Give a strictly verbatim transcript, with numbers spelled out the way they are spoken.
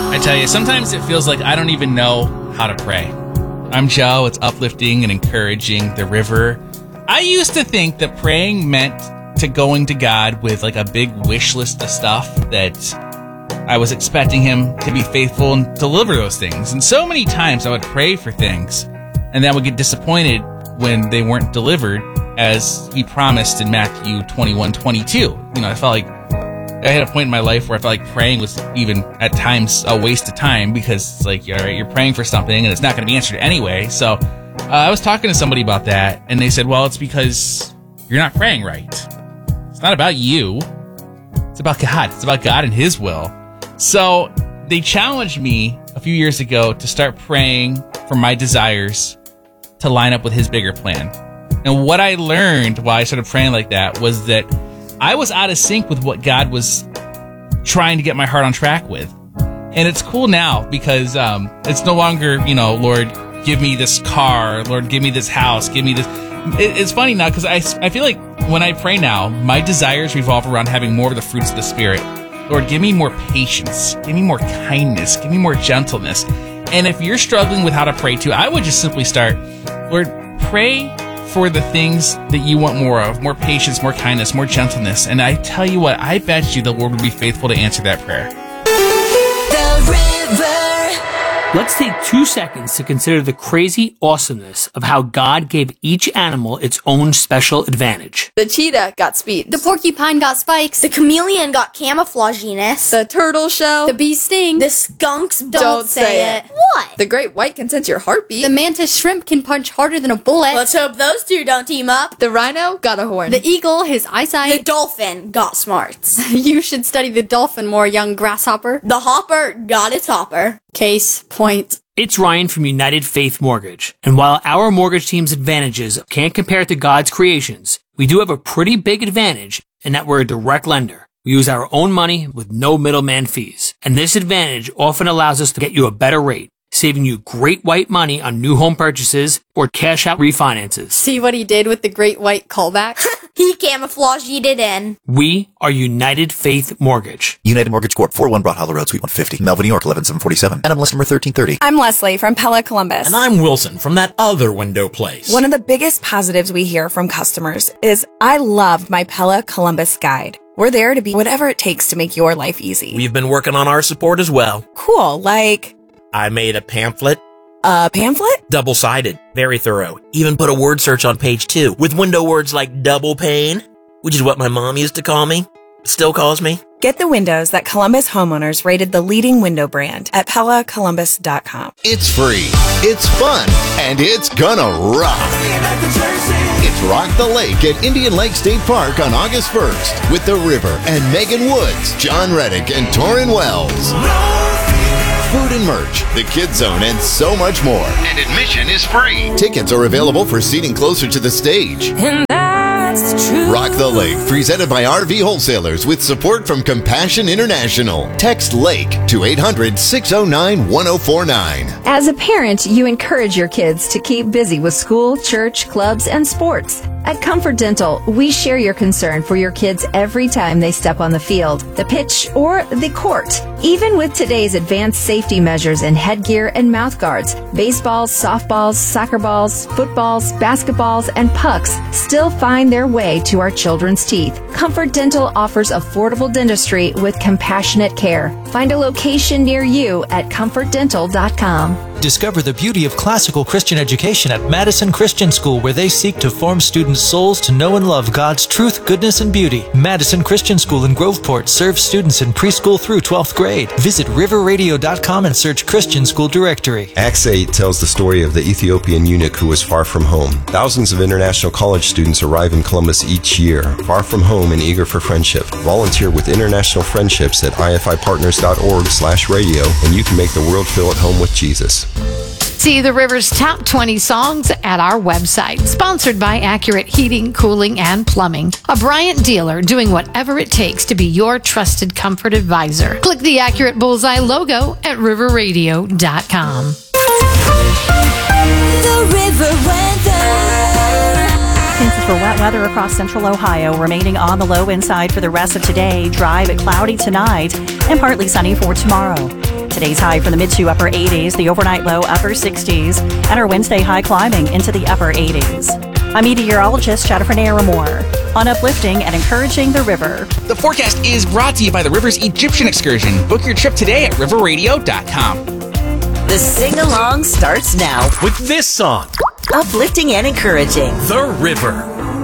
I tell you, sometimes it feels like I don't even know how to pray. I'm Joe. It's uplifting and encouraging the river. I used to think that praying meant to going to God with like a big wish list of stuff that I was expecting him to be faithful and deliver those things. And so many times I would pray for things and then I would get disappointed when they weren't delivered as he promised in Matthew twenty-one twenty-two. You know, I felt like I had a point in my life where I felt like praying was even at times a waste of time because it's like, all right, you're praying for something and it's not going to be answered anyway. So uh, I was talking to somebody about that and they said, well, it's because you're not praying right. It's not about you. It's about God. It's about God and his will. So they challenged me a few years ago to start praying for my desires to line up with his bigger plan. And what I learned while I started praying like that was that I was out of sync with what God was trying to get my heart on track with. And it's cool now because um, it's no longer, you know, Lord, give me this car. Lord, give me this house. Give me this. It, it's funny now because I, I feel like when I pray now, my desires revolve around having more of the fruits of the Spirit. Lord, give me more patience. Give me more kindness. Give me more gentleness. And if you're struggling with how to pray too, I would just simply start, Lord, pray for the things that you want more of, more patience, more kindness, more gentleness. And I tell you what, I bet you the Lord will be faithful to answer that prayer. The river. Let's take two seconds to consider the crazy awesomeness of how God gave each animal its own special advantage. The cheetah got speed. The porcupine got spikes. The chameleon got camouflaginess. The turtle shell. The bee sting. The skunks don't, Don't say say it. it. What? The great white can sense your heartbeat. The mantis shrimp can punch harder than a bullet. Let's hope those two don't team up. The rhino got a horn. The eagle, his The eyesight. dolphin got smarts. You should study the dolphin more, young grasshopper. The hopper got its hopper. Case point. It's Ryan from United Faith Mortgage. And while our mortgage team's advantages can't compare to God's creations, we do have a pretty big advantage in that we're a direct lender. We use our own money with no middleman fees. And this advantage often allows us to get you a better rate, saving you great white money on new home purchases or cash out refinances. See what he did with the great white callback? He camouflaged it in. We are United Faith Mortgage. United Mortgage Corp, four oh one Broad Hollow Road, Suite one fifty, Melville, New York, eleven seven forty-seven. N M L S number thirteen thirty. I'm Leslie from Pella Columbus. And I'm Wilson from that other window place. One of the biggest positives we hear from customers is, I loved my Pella Columbus guide. We're there to be whatever it takes to make your life easy. We've been working on our support as well. Cool, like I made a pamphlet. a pamphlet? Double-sided. Very thorough. Even put a word search on page two with window words like double pane, which is what my mom used to call me. Still calls me. Get the windows that Columbus homeowners rated the leading window brand at Pella Columbus dot com. It's free, it's fun, and it's gonna rock. It's Rock the Lake at Indian Lake State Park on August first with The River and Megan Woods, John Reddick, and Torrin Wells. Food and merch, the Kids Zone, and so much more. And admission is free. Tickets are available for seating closer to the stage. And that's true. Rock the Lake, presented by R V Wholesalers with support from Compassion International. Text LAKE to eight hundred, six oh nine, one oh four nine. As a parent, you encourage your kids to keep busy with school, church, clubs, and sports. At Comfort Dental, we share your concern for your kids every time they step on the field, the pitch, or the court. Even with today's advanced safety measures in headgear and mouth guards, baseballs, softballs, soccer balls, footballs, basketballs, and pucks still find their way to our children's teeth. Comfort Dental offers affordable dentistry with compassionate care. Find a location near you at comfort dental dot com. Discover the beauty of classical Christian education at Madison Christian School, where they seek to form students' souls to know and love God's truth, goodness, and beauty. Madison Christian School in Groveport serves students in preschool through twelfth grade. Visit river radio dot com and search Christian School Directory. Acts eight tells the story of the Ethiopian eunuch who was far from home. Thousands of international college students arrive in Columbus each year, far from home and eager for friendship. Volunteer with International Friendships at I F I partners dot org slash radio, and you can make the world feel at home with Jesus. See the River's top twenty songs at our website. Sponsored by Accurate Heating, Cooling, and Plumbing. A Bryant dealer doing whatever it takes to be your trusted comfort advisor. Click the Accurate Bullseye logo at river radio dot com. The River weather. Chances for wet weather across central Ohio, remaining on the low end side for the rest of today. Dry but cloudy tonight and partly sunny for tomorrow. Today's high from the mid to upper eighties, the overnight low upper sixties, and our Wednesday high climbing into the upper eighties. I'm meteorologist Jennifer Naramore on uplifting and encouraging the river. The forecast is brought to you by the Rivers Egyptian Excursion. Book your trip today at river radio dot com. The sing-along starts now with this song. Uplifting and encouraging. The River.